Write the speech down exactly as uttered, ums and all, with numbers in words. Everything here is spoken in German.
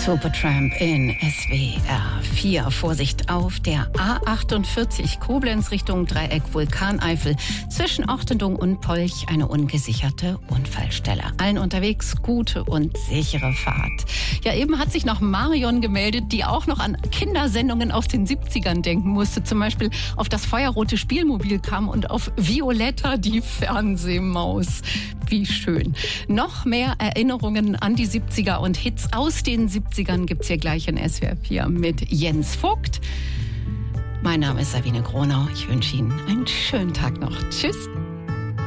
Supertramp in S W R vier. Vorsicht auf der A achtundvierzig Koblenz Richtung Dreieck Vulkaneifel. Zwischen Ortendung und Polch eine ungesicherte Unfallstelle. Allen unterwegs gute und sichere Fahrt. Ja, eben hat sich noch Marion gemeldet, die auch noch an Kindersendungen aus den siebzigern denken musste. Zum Beispiel auf das feuerrote Spielmobil kam und auf Violetta die Fernsehmaus. Wie schön. Noch mehr Erinnerungen an die siebziger und Hits aus den siebzigern gibt's hier gleich in S W R vier mit Jens Vogt. Mein Name ist Sabine Gronau. Ich wünsche Ihnen einen schönen Tag noch. Tschüss.